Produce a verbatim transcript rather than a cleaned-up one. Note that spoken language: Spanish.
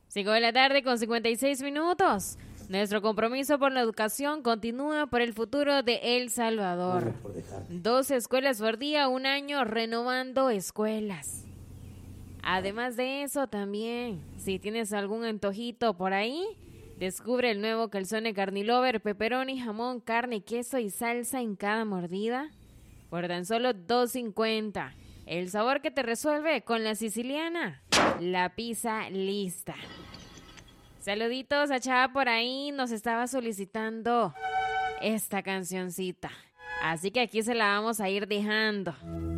cinco de la tarde con cincuenta y seis minutos. Nuestro compromiso por la educación continúa por el futuro de El Salvador. Dos escuelas por día, un año renovando escuelas. Además de eso también, si tienes algún antojito por ahí, descubre el nuevo calzone Carnilover, pepperoni, jamón, carne, queso y salsa en cada mordida por tan solo dos cincuenta. El sabor que te resuelve con la siciliana, la pizza lista. Saluditos a Chava por ahí, nos estaba solicitando esta cancioncita. Así que aquí se la vamos a ir dejando.